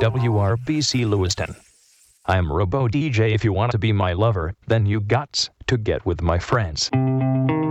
WRBC Lewiston. I'm Robo DJ. If you want to be my lover, then you gots to get with my friends.